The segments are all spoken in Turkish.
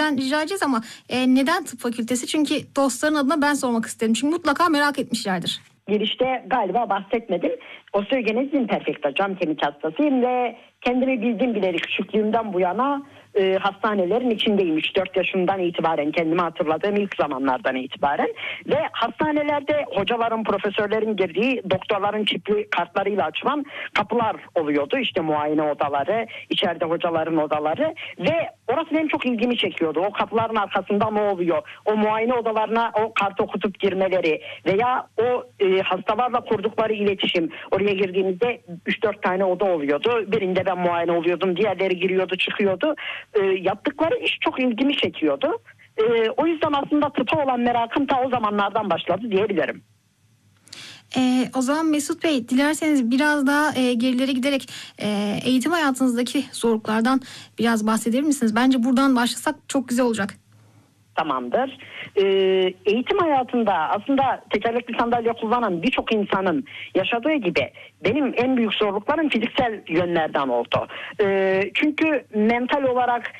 sizden rica edeceğiz ama neden tıp fakültesi? Çünkü dostların adına ben sormak isterim. Çünkü mutlaka merak etmişlerdir. Girişte galiba bahsetmedim. Osteogenesis imperfecta, cam kemik hastasıyım ve kendimi bildim bileli küçüklüğümden bu yana hastanelerin içindeyim. 3-4 yaşından itibaren, kendimi hatırladığım ilk zamanlardan itibaren ve hastanelerde hocaların, profesörlerin girdiği, doktorların çipli kartlarıyla açılan kapılar oluyordu. İşte muayene odaları, içeride hocaların odaları ve orası benim çok ilgimi çekiyordu. O kapıların arkasında ne oluyor? O muayene odalarına o kartı okutup girmeleri veya o hastalarla kurdukları iletişim. Oraya girdiğimizde 3-4 tane oda oluyordu. Birinde ben muayene oluyordum, diğerleri giriyordu, çıkıyordu. Yaptıkları iş çok ilgimi çekiyordu. O yüzden aslında tıpa olan merakım ta o zamanlardan başladı diyebilirim. O zaman Mesut Bey, dilerseniz biraz daha gerilere giderek eğitim hayatınızdaki zorluklardan biraz bahsedebilir misiniz? Bence buradan başlasak çok güzel olacak. Tamamdır. Eğitim hayatında aslında tekerlekli sandalye kullanan birçok insanın yaşadığı gibi benim en büyük zorluklarım fiziksel yönlerden oldu. Çünkü mental olarak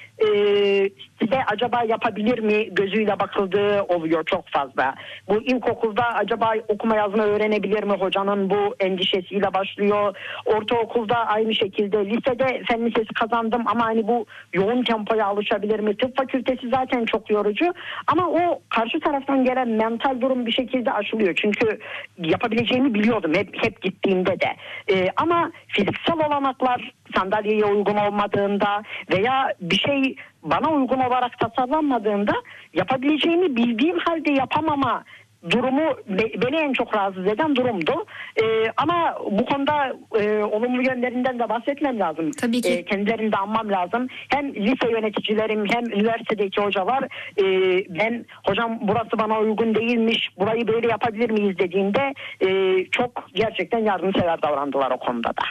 size acaba yapabilir mi gözüyle bakıldığı oluyor çok fazla. Bu ilkokulda acaba okuma yazma öğrenebilir mi hocanın bu endişesiyle başlıyor. Ortaokulda aynı şekilde, lisede fen lisesi kazandım ama hani bu yoğun tempoya alışabilir mi? Tıp fakültesi zaten çok yorucu ama o karşı taraftan gelen mental durum bir şekilde aşılıyor. Çünkü yapabileceğimi biliyordum hep gittiğimde de. Ama fiziksel olanaklar sandalyeye uygun olmadığında veya bir şey bana uygun olarak tasarlanmadığında yapabileceğimi bildiğim halde yapamama durumu beni en çok rahatsız eden durumdu. Ama bu konuda olumlu yönlerinden de bahsetmem lazım. Tabii ki. Kendilerini de anmam lazım. Hem lise yöneticilerim hem üniversitedeki hocalar ben hocam burası bana uygun değilmiş, burayı böyle yapabilir miyiz dediğinde çok gerçekten yardımsever davrandılar o konuda da.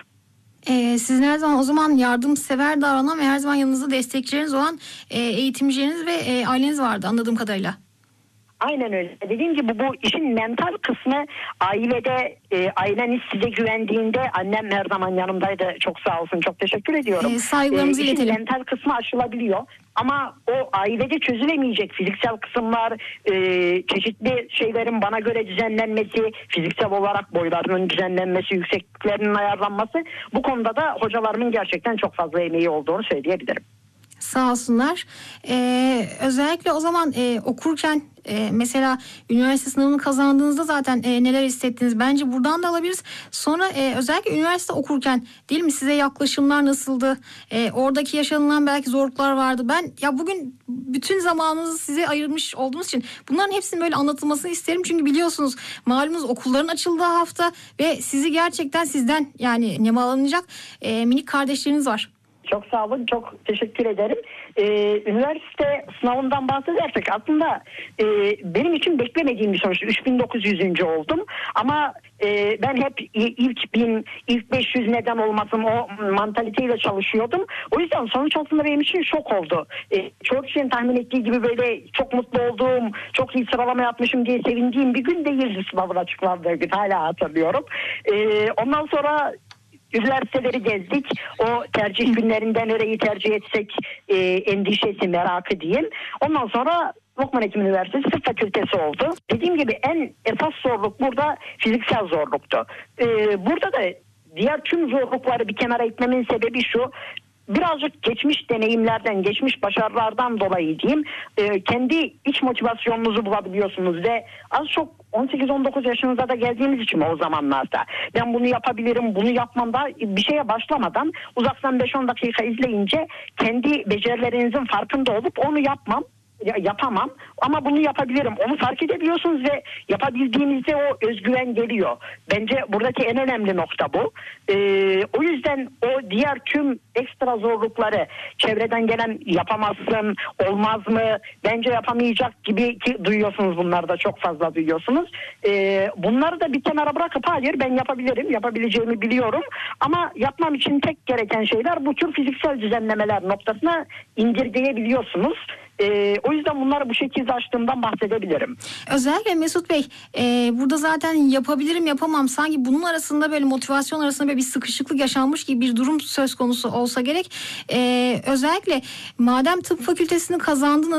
Sizin her zaman o zaman yardımsever davranan ve her zaman yanınızda destekçileriniz olan eğitimcileriniz ve aileniz vardı anladığım kadarıyla. Aynen öyle. Dediğim gibi bu işin mental kısmı ailede aileniz size güvendiğinde annem her zaman yanımdaydı. Çok sağ olsun. Çok teşekkür ediyorum. Saygılarımızı İşin iletelim. mental kısmı aşılabiliyor. Ama o ailede çözülemeyecek fiziksel kısımlar, çeşitli şeylerin bana göre düzenlenmesi, fiziksel olarak boylarının düzenlenmesi, yüksekliklerinin ayarlanması bu konuda da hocalarımın gerçekten çok fazla emeği olduğunu söyleyebilirim. Sağ olsunlar. Özellikle o zaman okurken mesela üniversite sınavını kazandığınızda zaten neler hissettiniz? Bence buradan da alabiliriz. Sonra özellikle üniversite okurken değil mi size yaklaşımlar nasıldı? Oradaki yaşanılan belki zorluklar vardı. Ben ya bugün bütün zamanınızı size ayırmış olduğunuz için bunların hepsinin böyle anlatılmasını isterim. Çünkü biliyorsunuz malumunuz okulların açıldığı hafta ve sizi gerçekten sizden yani nemalanacak minik kardeşleriniz var. Çok sağ olun, çok teşekkür ederim. Üniversite sınavından bahsedersek aslında benim için beklemediğim bir sonuç. 3900. oldum ama ben hep ilk 1000, ilk 500 neden olmasın o mantaliteyle çalışıyordum. O yüzden sonuç aslında benim için şok oldu. Çoğu kişinin tahmin ettiği gibi böyle çok mutlu olduğum, çok iyi sıralama yapmışım diye sevindiğim bir gün değildi sınavın açıklandığı gün. Hala hatırlıyorum. Ondan sonra üniversiteleri gezdik. O tercih günlerinde nereyi tercih etsek endişesi, merakı diyeyim. Ondan sonra Lokman Hekim Üniversitesi Tıp Fakültesi oldu. Dediğim gibi en esas zorluk burada fiziksel zorluktu. Burada da diğer tüm zorlukları bir kenara itmemin sebebi şu. Birazcık geçmiş deneyimlerden, geçmiş başarılardan dolayı diyeyim, kendi iç motivasyonunuzu bulabiliyorsunuz ve az çok 18-19 yaşınıza da geldiğimiz için o zamanlarda ben bunu yapabilirim, bunu yapmam da bir şeye başlamadan uzaktan 5-10 dakika izleyince kendi becerilerinizin farkında olup onu yapamam ama bunu yapabilirim. Onu fark edebiliyorsunuz ve yapabildiğinizde o özgüven geliyor. Bence buradaki en önemli nokta bu. O yüzden o diğer tüm ekstra zorlukları çevreden gelen yapamazsın, olmaz mı, bence yapamayacak gibi ki duyuyorsunuz, bunları da çok fazla duyuyorsunuz. Bunları da bir kenara bırakıp hayır ben yapabilirim, yapabileceğimi biliyorum ama yapmam için tek gereken şeyler bu tür fiziksel düzenlemeler noktasına indirgeyebiliyorsunuz. O yüzden bunları bu şekilde açtığımdan bahsedebilirim. Özellikle Mesut Bey burada zaten yapabilirim yapamam sanki bunun arasında böyle motivasyon arasında böyle bir sıkışıklık yaşanmış gibi bir durum söz konusu olsa gerek. Özellikle madem tıp fakültesini kazandınız